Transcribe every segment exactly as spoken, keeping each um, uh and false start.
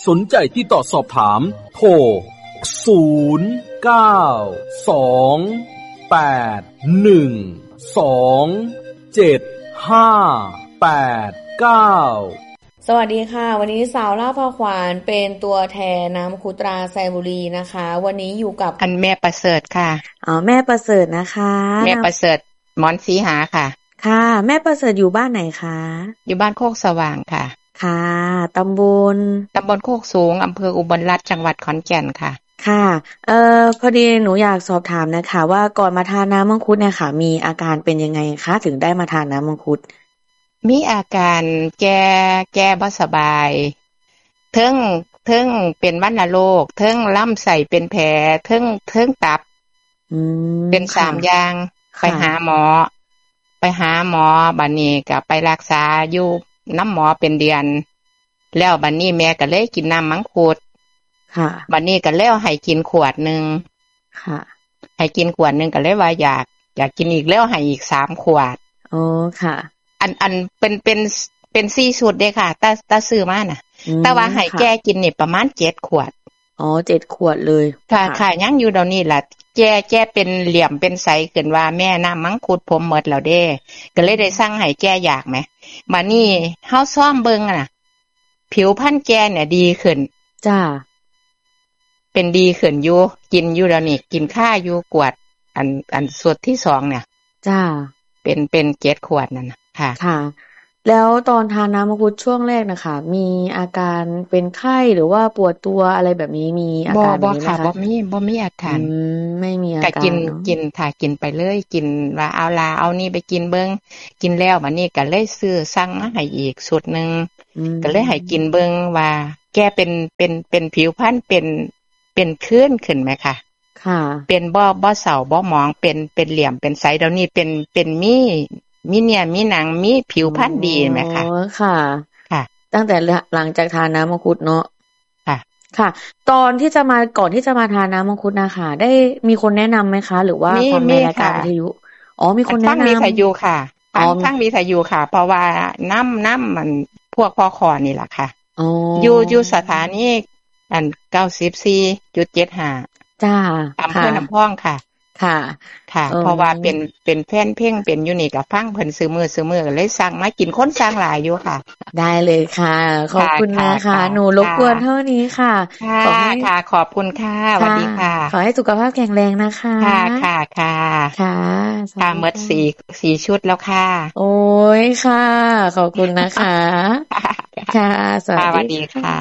สนใจติดต่อสอบถามโทรศูนย์ เก้า สอง แปด หนึ่ง สอง เจ็ด ห้า แปด เก้าสวัสดีค่ะวันนี้สาวล่าพาขวานเป็นตัวแทนน้ำคุตราไซบุรีนะคะวันนี้อยู่กับอันแม่ประเสริฐค่ะอ๋อแม่ประเสริฐนะคะแม่ประเสริฐหมอนสีหาค่ะค่ะแม่ประเสริฐอยู่บ้านไหนคะอยู่บ้านโคกสว่างค่ะค่ะตำบลตำบลโคกสูงอำเภออุบลรัตน์จังหวัดขอนแก่นค่ะค่ะเอ่อพอดีหนูอยากสอบถามนะคะว่าก่อนมาทานน้ำมังคุดเนี่ยค่ะมีอาการเป็นยังไงคะถึงได้มาทานน้ำมังคุดมีอาการแก้แก้บ่สบายเทิงเทิงเป็นวัณโรคเทิงลำไส้เป็นแผลเทิงเทิงตับอืมเป็นสามอย่างไปหาหมอไปหาหมอบัดนี้ก็ไปรักษาอยู่น้ำหมอเป็นเดือนแล้วบัดนี้แม่ก็เลยกินน้ำมังคุดค่ะบัดนี้ก็แล้วให้กินขวดนึงค่ะให้กินขวดนึงก็เลยว่าอยากอยากกินอีกแล้วให้อีกสามขวดอ๋อค่ะอันอันเป็นเป็นเป็นสี่ชุดเด้ค่ะตาตาซื้อมาน่ะแต่ว่าให้แก้กินนี่ประมาณเจ็ดขวดอ๋อเจ็ดขวดเลยค่ะค่ะยังอยู่เดี๋ยวนี้ล่ะแก้แก้เป็นเหลี่ยมเป็นใสขึ้นว่าแม่น้ำมังคุดผมหมดแล้วเด้ก็เลยได้สั่งให้แก้อยากไหมบัดนี้เฮาซ่อมเบิ่งน่ะผิวพรรณแก้เนี่ยดีขึ้นจ้าเป็นดีขึ้นอยู่กินอยู่แล้วนี่กินข้าอยู่ขวดอันอันสุดที่สองเนี่ยจ้าเป็นเป็นเจ็ดขวดนั่นน่ะค่ะค่ะแล้วตอนทานน้ำมังคุดช่วงแรกนะคะมีอาการเป็นไข้หรือว่าปวดตัวอะไรแบบนี้มีอาการแบบนี้ไหมคะบ่มีบ่มีอาการอืมไม่มีอาการก็กินกินถ้ากินไปเลยกินว่าเอาลาเอานี่ไปกินเบิ่งกินแล้วบัดนี้ก็เลยซื้อสั่งมาให้อีกชุดนึงก็เลยให้กินเบิ่งว่าแกเป็นเป็นเป็นผิวพรรณเป็นเป็นคลื่นขึ้นไหมคะค่ะเป็นบ่บ่เศร้าบ่หมองเป็นเป็นเหลี่ยมเป็นใสเดี๋ยวนี้เป็นเป็นมีมีเนี่ยมีหนังมีผิวพรรณดีไหมคะอ๋อค่ะค่ะตั้งแต่หลังจากทานน้ำมังคุดเนาะค่ะค่ะตอนที่จะมาก่อนที่จะมาทานน้ำมังคุดนะคะได้มีคนแนะนำไหมคะหรือว่าฟังในรายการวิทยุอ๋อมีคนแนะนำฟังวิทยุค่ะฟังฟังวิทยุค่ะเพราะว่าน้ำน้ำมันพวกพอคอนี่แหละค่ะอ๋ออยู่อยู่สถานีอัน เก้าสิบสี่จุดเจ็ดห้าจ้าอำเภอน้ำพองค่ะค่ะค่ะเพราะว่าเป็นเป็นแฟนเพลงเป็นอยู่นี่ก็ฟังเพิ่นซื้อมือซื้อมือเลยสั่งมากินคนสั่งหลายอยู่ค่ะได้เลยค่ะขอบคุณนะคะหนูรบกวนเท่านี้ค่ะขอบคุณค่ะขอบคุณค่ะสวัสดีค่ะขอให้สุขภาพแข็งแรงนะคะค่ะค่ะค่ะค่ะค่ะหมดสี่สี่ชุดแล้วค่ะโอ้ยค่ะขอบคุณนะคะค่ะสวัสดีค่ะ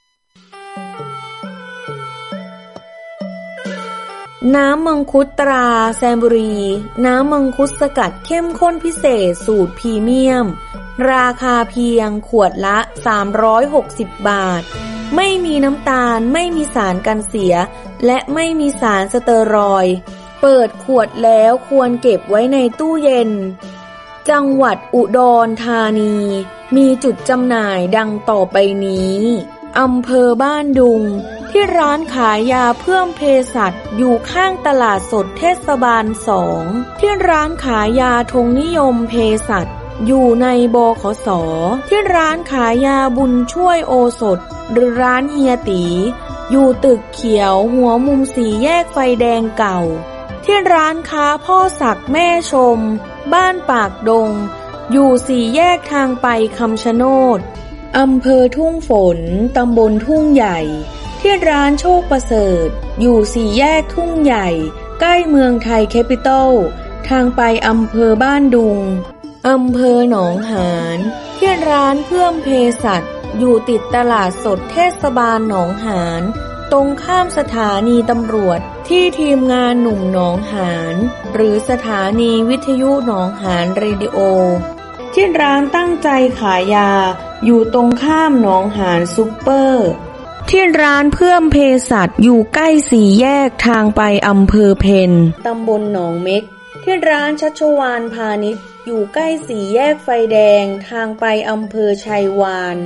น้ำมังคุดตราแซมบุรีน้ำมังคุดสกัดเข้มข้นพิเศษสูตรพรีเมียมราคาเพียงขวดละสามร้อยหกสิบบาทไม่มีน้ำตาลไม่มีสารกันเสียและไม่มีสารสเตอรอยด์เปิดขวดแล้วควรเก็บไว้ในตู้เย็นจังหวัดอุดรธานีมีจุดจำหน่ายดังต่อไปนี้อำเภอบ้านดุงที่ร้านขายยาเพิ่มเภสัชอยู่ข้างตลาดสดเทศบาลสองที่ร้านขายยาธงนิยมเภสัชอยู่ในบขส.ที่ร้านขายยาบุญช่วยโอสถหรือร้านเฮียตีอยู่ตึกเขียวหัวมุมสี่แยกไฟแดงเก่าที่ร้านค้าพ่อศักดิ์แม่ชมบ้านปากดงอยู่สี่แยกทางไปคำชะโนดอำเภอทุ่งฝนตำบลทุ่งใหญ่ที่ร้านโชคประเสริฐอยู่สี่แยกทุ่งใหญ่ใกล้เมืองไทยแคปิตอลทางไปอำเภอบ้านดุงอำเภอหนองหานที่ร้านเพื่อมเภสัชอยู่ติดตลาดสดเทศบาลหนองหานตรงข้ามสถานีตำรวจที่ทีมงานหนุ่มหนองหานหรือสถานีวิทยุหนองหานเรดิโอที่ร้านตั้งใจขายยาอยู่ตรงข้ามหนองหานซุปเปอร์ที่ร้านเพื่อมเภสัชอยู่ใกล้สี่แยกทางไปอำเภอเพ็ญตำบลหนองเม็กที่ร้านชัชวาลพาณิชย์อยู่ใกล้สี่แยกไฟแดงทางไปอำเภอชัยวาน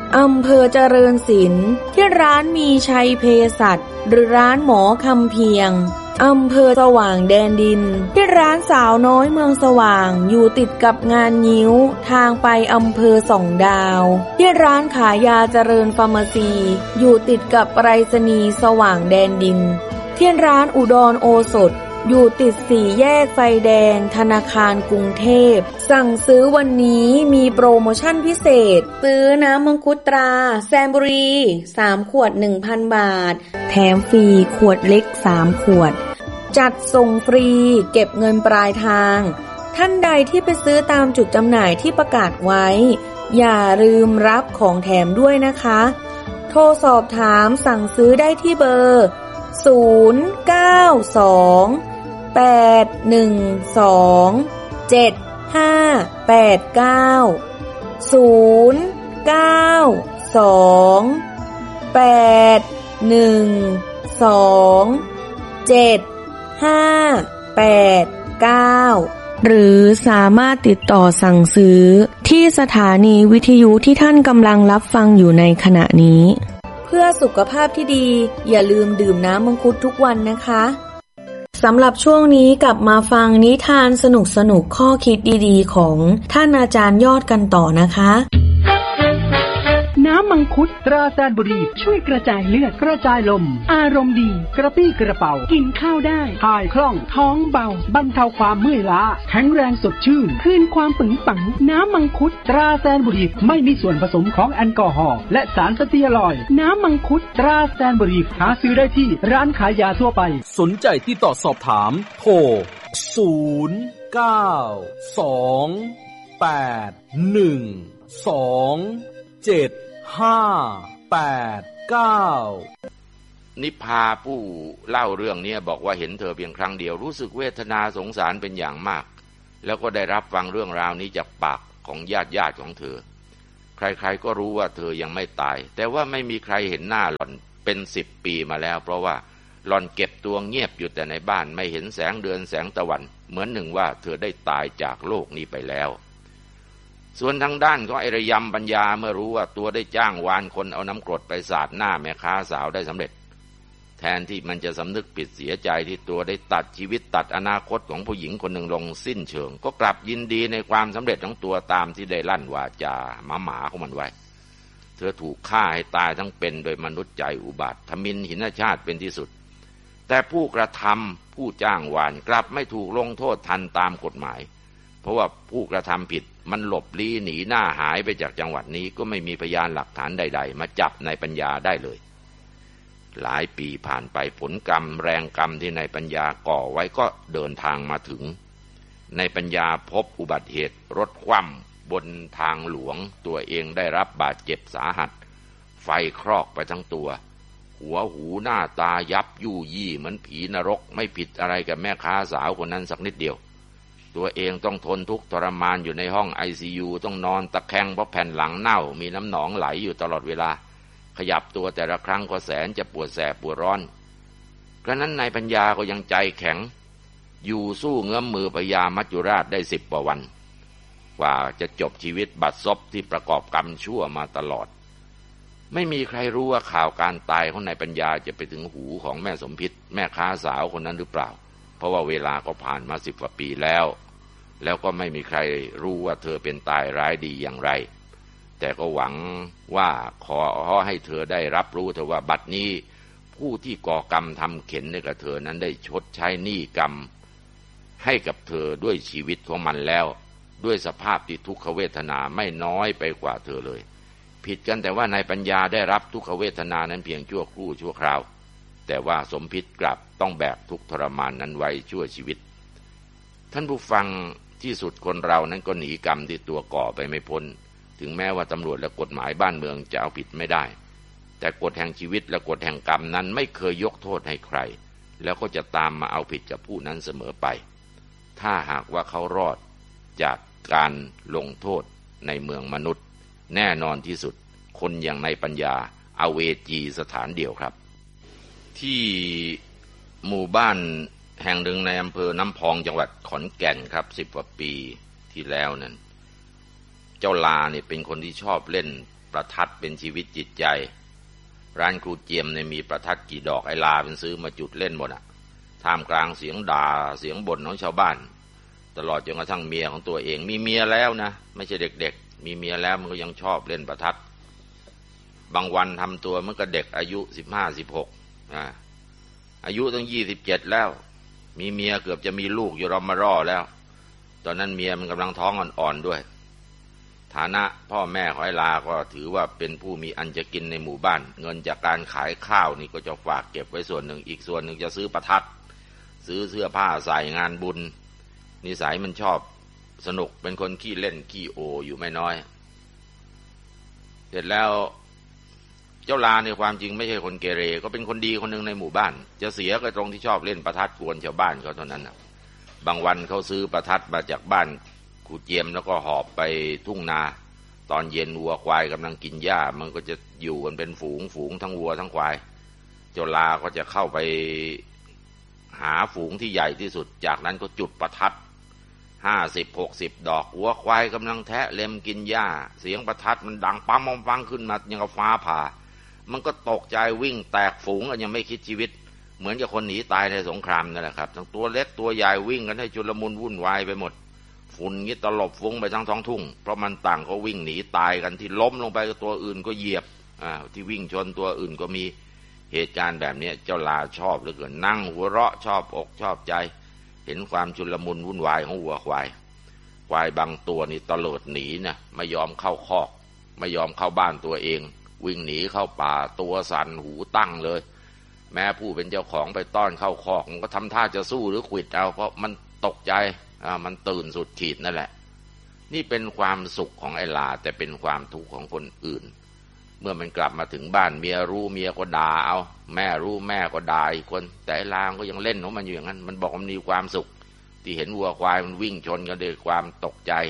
อำเภอเจริญศิลป์ที่ร้านมีชัยเภสัชหรือร้านหมอคำเพียงอำเภอสว่างแดนดินที่ร้านสาวน้อยเมืองสว่างอยู่ติดกับงานงิ้วทางไปอำเภอสองดาวที่ร้านขายยาเจริญฟาร์มาซีอยู่ติดกับไปรษณีย์สว่างแดนดินที่ร้านอุดรโอสถอยู่ติดสี่แยกไฟแดงธนาคารกรุงเทพสั่งซื้อวันนี้มีโปรโมชั่นพิเศษซื้อน้ำมังคุดตราแซมบุรีสามขวด หนึ่งพัน บาทแถมฟรีขวดเล็กสามขวดจัดส่งฟรีเก็บเงินปลายทางท่านใดที่ไปซื้อตามจุดจำหน่ายที่ประกาศไว้อย่าลืมรับของแถมด้วยนะคะโทรสอบถามสั่งซื้อได้ที่เบอร์ศูนย์ เก้า สอง แปด หนึ่ง สอง เจ็ด ห้า แปด เก้า ศูนย์ เก้า สอง แปด หนึ่ง สอง เจ็ด ห้า แปด เก้าหรือสามารถติดต่อสั่งซื้อที่สถานีวิทยุที่ท่านกำลังรับฟังอยู่ในขณะนี้เพื่อสุขภาพที่ดีอย่าลืมดื่มน้ำมังคุดทุกวันนะคะสำหรับช่วงนี้กลับมาฟังนิทานสนุกๆข้อคิดดีๆของท่านอาจารย์ยอดกันต่อนะคะน้ำมังคุดตราแซนบุรีช่วยกระจายเลือดกระจายลมอารมณ์ดีกระปี้กระเป๋ากินข้าวได้ถ่ายคล่องท้องเบาบรรเทาความเมื่อยล้าแข็งแรงสดชื่นคืนความปึงปังน้ำมังคุดตราแซนบุรีไม่มีส่วนผสมของแอลกอฮอล์และสารสเตียรอยด์น้ำมังคุดตราแซนบุรีหาซื้อได้ที่ร้านขายยาทั่วไปสนใจที่ต่อสอบถามโทรศูนย์ เก้า สอง แปด หนึ่ง สอง เจ็ดห้า แปด เก้านิพาผู้เล่าเรื่องนี้บอกว่าเห็นเธอเพียงครั้งเดียวรู้สึกเวทนาสงสารเป็นอย่างมากแล้วก็ได้รับฟังเรื่องราวนี้จากปากของญาติญาติของเธอใครๆก็รู้ว่าเธอยังไม่ตายแต่ว่าไม่มีใครเห็นหน้าหล่อนเป็นสิบปีมาแล้วเพราะว่าหล่อนเก็บตัวเงียบอยู่แต่ในบ้านไม่เห็นแสงเดือนแสงตะวันเหมือนหนึ่งว่าเธอได้ตายจากโลกนี้ไปแล้วส่วนทางด้านของไอระยำปัญญาเมื่อรู้ว่าตัวได้จ้างวานคนเอาน้ำกรดไปสาดหน้าแม่ค้าสาวได้สำเร็จแทนที่มันจะสำนึกผิดเสียใจที่ตัวได้ตัดชีวิตตัดอนาคตของผู้หญิงคนหนึ่งลงสิ้นเชิงก็กลับยินดีในความสำเร็จของตัวตามที่ได้ลั่นวาจาหมาหมาของมันไว้เธอถูกฆ่าให้ตายทั้งเป็นโดยมนุษย์ใจอุบาททมิฬหินชาติเป็นที่สุดแต่ผู้กระทำผู้จ้างวานกลับไม่ถูกลงโทษทันตามกฎหมายเพราะว่าผู้กระทำผิดมันหลบลี้หนีหน้าหายไปจากจังหวัดนี้ก็ไม่มีพยานหลักฐานใดๆมาจับนายปัญญาได้เลยหลายปีผ่านไปผลกรรมแรงกรรมที่นายปัญญาก่อไว้ก็เดินทางมาถึงนายปัญญาพบอุบัติเหตุรถคว่ำบนทางหลวงตัวเองได้รับบาดเจ็บสาหัสไฟคลอกไปทั้งตัวหัวหูหน้าตายับยู่ยี่เหมือนผีนรกไม่ผิดอะไรกับแม่ค้าสาวคนนั้นสักนิดเดียวตัวเองต้องทนทุกข์ทรมานอยู่ในห้อง ไอ ซี ยู ต้องนอนตะแคงเพราะแผ่นหลังเน่ามีน้ำหนองไหลอยู่ตลอดเวลาขยับตัวแต่ละครั้งก็แสนจะปวดแสบปวดร้อนกระนั้นนายปัญญาก็ยังใจแข็งอยู่สู้เงื้อมมือพญามัจจุราชได้สิบกว่าวันกว่าจะจบชีวิตบัดซบที่ประกอบกรรมชั่วมาตลอดไม่มีใครรู้ว่าข่าวการตายของนายปัญญาจะไปถึงหูของแม่สมพิษแม่ค้าสาวคนนั้นหรือเปล่าเพราะว่าเวลาก็ผ่านมาสิบกว่าปีแล้วแล้วก็ไม่มีใครรู้ว่าเธอเป็นตายร้ายดีอย่างไรแต่ก็หวังว่าขอให้เธอได้รับรู้เถอะว่าบัดนี้ผู้ที่ก่อกรรมทำเข็ญให้กับเธอนั้นได้ชดใช้หนี้กรรมให้กับเธอด้วยชีวิตของมันแล้วด้วยสภาพที่ทุกขเวทนาไม่น้อยไปกว่าเธอเลยผิดกันแต่ว่านายปัญญาได้รับทุกขเวทนานั้นเพียงชั่วครู่ชั่วคราวแต่ว่าสมพิษกลับต้องแบกทุกทรมานนั้นไว้ชั่วชีวิตท่านผู้ฟังที่สุดคนเรานั้นก็หนีกรรมที่ตัวก่อไปไม่พ้นถึงแม้ว่าตำรวจและกฎหมายบ้านเมืองจะเอาผิดไม่ได้แต่กฎแห่งชีวิตและกฎแห่งกรรมนั้นไม่เคยยกโทษให้ใครแล้วก็จะตามมาเอาผิดกับผู้นั้นเสมอไปถ้าหากว่าเขารอดจากการลงโทษในเมืองมนุษย์แน่นอนที่สุดคนอย่างนายปัญญาอเวจีสถานเดียวครับที่หมู่บ้านแห่งหนึ่งในอำเภอน้ำพองจังหวัดขอนแก่นครับสิบกว่าปีที่แล้วนั้นเจ้าลาเนี่ยเป็นคนที่ชอบเล่นประทัดเป็นชีวิตจิตใจร้านครูเจียมเนี่ยมีประทัดกี่ดอกไอ้ลาเป็นซื้อมาจุดเล่นหมดอ่ะท่ามกลางเสียงด่าเสียงบ่นของชาวบ้านตลอดจนกระทั่งเมียของตัวเองมีเมียแล้วนะไม่ใช่เด็กๆมีเมียแล้วมันก็ยังชอบเล่นประทัดบางวันทำตัวเหมือนกับเด็กอายุสิบห้าสิบหกอ่าอายุตั้งยี่สิบเจ็ดแล้วมีเมียเกือบจะมีลูกอยู่รอมารอแล้วตอนนั้นเมียมันกำลังท้องอ่อนๆด้วยฐานะพ่อแม่ของไอ้ลาก็ถือว่าเป็นผู้มีอันจะกินในหมู่บ้านเงินจากการขายข้าวนี่ก็จะฝากเก็บไว้ส่วนหนึ่งอีกส่วนหนึ่งจะซื้อประทัดซื้อเสื้อผ้าใส่งานบุญนิสัยมันชอบสนุกเป็นคนขี้เล่นขี้โออยู่ไม่น้อยเสร็จแล้วเจ้าลาในความจริงไม่ใช่คนเกเรก็เป็นคนดีคนหนึ่งในหมู่บ้านจะเสียก็ตรงที่ชอบเล่นประทัดกวนชาวบ้านเขาเท่านั้นนะบางวันเขาซื้อประทัดมาจากบ้านครูเจียมแล้วก็หอบไปทุ่งนาตอนเย็นวัวควายกำลังกินหญ้ามันก็จะอยู่กันเป็นฝูงฝูงทั้งวัวทั้งควายเจ้าลาก็จะเข้าไปหาฝูงที่ใหญ่ที่สุดจากนั้นก็จุดประทัดห้าสิบหกสิบดอกวัวควายกำลังแทะเล็มกินหญ้าเสียงประทัดมันดังปั๊มปังขึ้นมาอย่างกับฟ้าผ่ามันก็ตกใจวิ่งแตกฝูงกันยังไม่คิดชีวิตเหมือนกับคนหนีตายในสงครามนั่นแหละครับทั้งตัวเล็กตัวใหญ่วิ่งกันให้ชุลมุนวุ่นวายไปหมดฝุ่นงี้ตลบฟุ้งไปทั้งท้องทุ่งเพราะมันต่างก็วิ่งหนีตายกันที่ล้มลงไปตัวอื่นก็เหยียบอ่าที่วิ่งชนตัวอื่นก็มีเหตุการณ์แบบนี้เจ้าลาชอบเหลือเกินนั่งหัวเราะชอบอกชอบใจเห็นความชุลมุนวุ่นวายของวัวควายควายบางตัวนี่ตะเลิดหนีนะไม่ยอมเข้าคอกไม่ยอมเข้าบ้านตัวเองวิ่งหนีเข้าป่าตัวสั่นหูตั้งเลยแม้ผู้เป็นเจ้าของไปต้อนเข้าคอกมันก็ทำท่าจะสู้หรือขวิดเอาเพราะมันตกใจอ่ามันตื่นสุดขีดนั่นแหละนี่เป็นความสุขของไอ้ลาแต่เป็นความทุกข์ของคนอื่นเมื่อมันกลับมาถึงบ้านเมียรู้เมียก็ด่าเอาแม่รู้แม่ก็ด่าอีกคนแต่ไอ้ลาก็ยังเล่นของมันอยู่อย่างนั้นมันบอกมันมีความสุขที่เห็นวัวควายมันวิ่งชนกันด้วยความตกใจ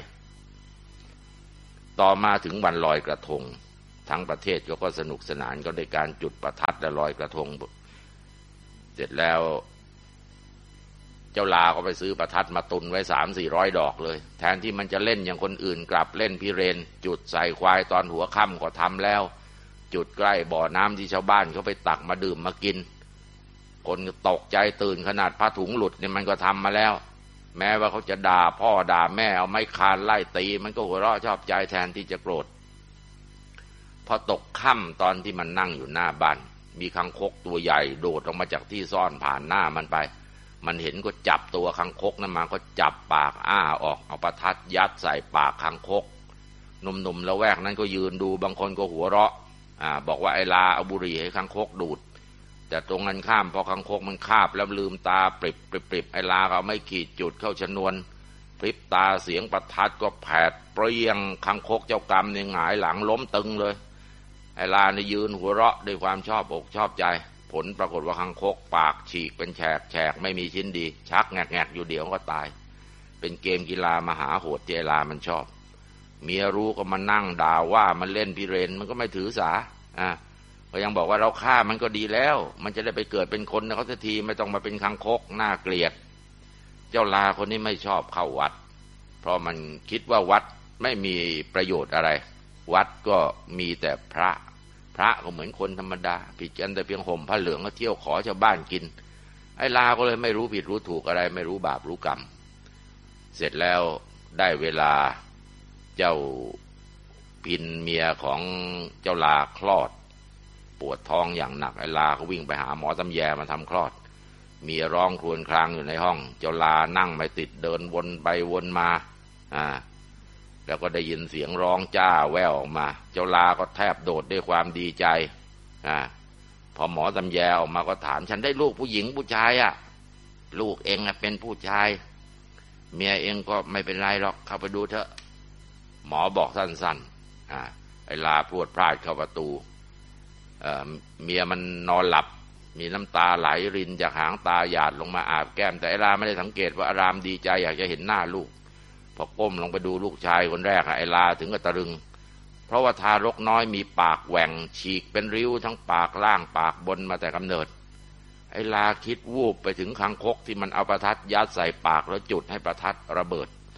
ต่อมาถึงวันลอยกระทงทั้งประเทศก็สนุกสนานก็ด้วยการจุดประทัดและลอยกระทงเสร็จแล้วเจ้าลาก็ไปซื้อประทัดมาตุนไว้สามสี่ร้อยดอกเลยแทนที่มันจะเล่นอย่างคนอื่นกลับเล่นพิเรนจุดใส่ควายตอนหัวค่ำก็ทำแล้วจุดใกล้บ่อน้ำที่ชาวบ้านเขาไปตักมาดื่มมากินคนก็ตกใจตื่นขนาดผ้าถุงหลุดเนี่ยมันก็ทำมาแล้วแม้ว่าเขาจะด่าพ่อด่าแม่เอาไม้คานไล่ตีมันก็หัวเราะชอบใจแทนที่จะโกรธพอตกค่ำตอนที่มันนั่งอยู่หน้าบ้านมีคังคกตัวใหญ่โดดออกมาจากที่ซ่อนผ่านหน้ามันไปมันเห็นก็จับตัวคังคกนั้นมาก็จับปากอ้าออกเอาประทัดยัดใส่ปากคังคกหนุ่มๆละแวกนั้นก็ยืนดูบางคนก็หัวเราะอ่าบอกว่าไอ้ลาเอาบุหรี่ให้คังคกดูดแต่ตรงกันข้ามพอคังคกมันคาบแล้วลืมตาปริบปริบปริบไอ้ลาก็ไม่ขีดจุดเข้าชนวนพริบตาเสียงประทัดก็แผดเปรี้ยงคังคกเจ้ากรรมเนี่ยหงายหลังล้มตึงเลยไอ้ลาเนี่ยยืนหัวเราะด้วยความชอบอกชอบใจผลปรากฏว่าคังคกปากฉีกเป็นแฉกแฉกไม่มีชิ้นดีชักแงกแงกอยู่เดี๋ยวก็ตายเป็นเกมกีฬามหาโหดที่ไอ้ลามันชอบเมียรู้ก็มานั่งด่าว่ามันเล่นพิเรนมันก็ไม่ถือสาอ่ะก็ยังบอกว่าเราฆ่ามันก็ดีแล้วมันจะได้ไปเกิดเป็นคนนะเขาสักทีไม่ต้องมาเป็นคังคกน่าเกลียดเจ้าลาคนนี้ไม่ชอบเข้าวัดเพราะมันคิดว่าวัดไม่มีประโยชน์อะไรวัดก็มีแต่พระพระก็เหมือนคนธรรมดาผิดกันแต่เพียงห่มผ้าเหลืองก็เที่ยวขอชาวบ้านกินไอ้ลาก็เลยไม่รู้ผิดรู้ถูกอะไรไม่รู้บาปรู้กรรมเสร็จแล้วได้เวลาเจ้าพินเมียของเจ้าลาคลอดปวดท้องอย่างหนักไอ้ลาก็วิ่งไปหาหมอตำแยมาทำคลอดเมียร้องครวญครางอยู่ในห้องเจ้าลานั่งไม่ติดเดินวนไปวนมาอ่าแล้วก็ได้ยินเสียงร้องจ้าแว่วออกมาเจ้าลาก็แทบโดดด้วยความดีใจอ่าพอหมอตำแยออกมาก็ถามฉันได้ลูกผู้หญิงผู้ชายอ่ะลูกเองเป็นผู้ชายเมียเองก็ไม่เป็นไรหรอกเข้าไปดูเถอะหมอบอกสั้นๆอ่าไอ้ลาพรวดพลาดเข้าประตูเอ่อเมียมันนอนหลับมีน้ำตาไหลรินจากหางตาหยาดลงมาอาบแก้มแต่ไอ้ลาไม่ได้สังเกตว่าอารามดีใจอยากจะเห็นหน้าลูกพอก้มลงไปดูลูกชายคนแรกไอ้ลาถึงกับตะลึงเพราะว่าทารกน้อยมีปากแหว่งฉีกเป็นริ้วทั้งปากล่างปากบนมาแต่กำเนิดไอ้ลาคิดวูบไปถึงคังคกที่มันเอาประทัดยัดใส่ปากแล้วจุดให้ประทัดระเบิด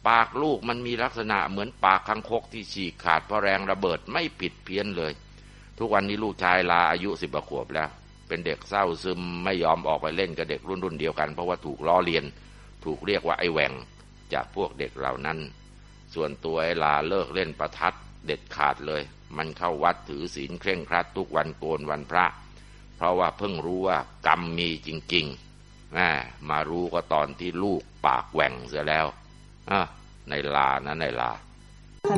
ปากลูกมันมีลักษณะเหมือนปากคังคกที่ฉีกขาดเพราะแรงระเบิดไม่ผิดเพี้ยนเลยทุกวันนี้ลูกชายลาอายุสิบกว่าขวบแล้วเป็นเด็กเศร้าซึมไม่ยอมออกไปเล่นกับเด็กรุ่นรุ่นเดียวกันเพราะว่าถูกล้อเลียนถูกเรียกว่าไอ้แหว่งจากพวกเด็กเหล่านั้นส่วนตัวไอ้ลาเลิกเล่นประทัดเด็ดขาดเลยมันเข้าวัดถือศีลเคร่งครัดทุกวันโกนวันพระเพราะว่าเพิ่งรู้ว่ากรรมมีจริงๆแม่มารู้ก็ตอนที่ลูกปากแหว่งเสียแล้วอ่ะในลานะในลา